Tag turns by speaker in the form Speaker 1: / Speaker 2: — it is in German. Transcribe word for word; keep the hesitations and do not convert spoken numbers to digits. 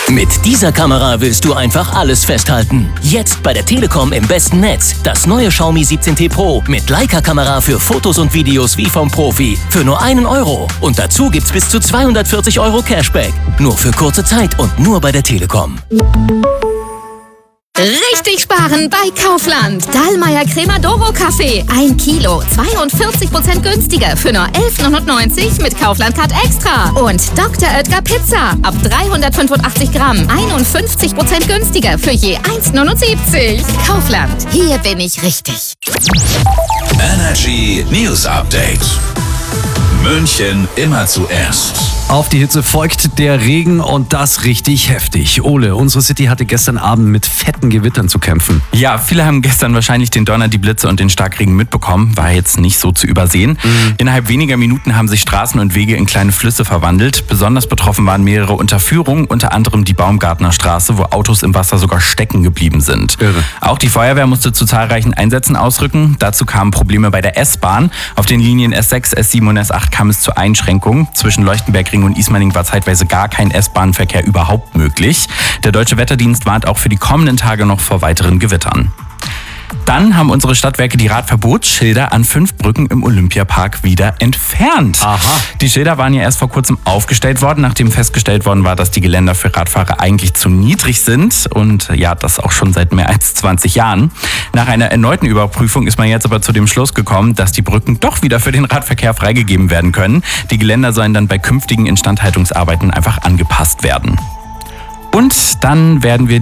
Speaker 1: Mit dieser Kamera willst du einfach alles festhalten. Jetzt bei der Telekom im besten Netz. Das neue Xiaomi siebzehn T Pro mit Leica-Kamera für Fotos und Videos wie vom Profi. Für nur einen Euro. Und dazu gibt's bis zu zweihundertvierzig Euro Cashback. Nur für kurze Zeit und nur bei der Telekom.
Speaker 2: Richtig sparen bei Kaufland. Dallmayr Cremadoro Kaffee. Ein Kilo, zweiundvierzig Prozent günstiger für nur elf neunundneunzig mit Kaufland-Card Extra. Und Doktor Oetker Pizza. Ab dreihundertfünfundachtzig Gramm. einundfünfzig Prozent günstiger für je eins neunundsiebzig. Kaufland. Hier bin ich richtig.
Speaker 3: Energy News Update. München immer zuerst.
Speaker 4: Auf die Hitze folgt der Regen und das richtig heftig. Ole, unsere City hatte gestern Abend mit fetten Gewittern zu kämpfen.
Speaker 5: Ja, viele haben gestern wahrscheinlich den Donner, die Blitze und den Starkregen mitbekommen. War jetzt nicht so zu übersehen. Mhm. Innerhalb weniger Minuten haben sich Straßen und Wege in kleine Flüsse verwandelt. Besonders betroffen waren mehrere Unterführungen, unter anderem die Baumgartner Straße, wo Autos im Wasser sogar stecken geblieben sind.
Speaker 4: Irre.
Speaker 5: Auch die Feuerwehr musste zu zahlreichen Einsätzen ausrücken. Dazu kamen Probleme bei der S-Bahn. Auf den Linien S sechs, S sieben und S acht kam es zu Einschränkungen. Zwischen Leuchtenberg und Ismaning war zeitweise gar kein S-Bahn-Verkehr überhaupt möglich. Der Deutsche Wetterdienst warnt auch für die kommenden Tage noch vor weiteren Gewittern. Dann haben unsere Stadtwerke die Radverbotsschilder an fünf Brücken im Olympiapark wieder entfernt.
Speaker 4: Aha.
Speaker 5: Die Schilder waren ja erst vor kurzem aufgestellt worden, nachdem festgestellt worden war, dass die Geländer für Radfahrer eigentlich zu niedrig sind. Und ja, das auch schon seit mehr als zwanzig Jahren. Nach einer erneuten Überprüfung ist man jetzt aber zu dem Schluss gekommen, dass die Brücken doch wieder für den Radverkehr freigegeben werden können. Die Geländer sollen dann bei künftigen Instandhaltungsarbeiten einfach angepasst werden. Und dann werden wir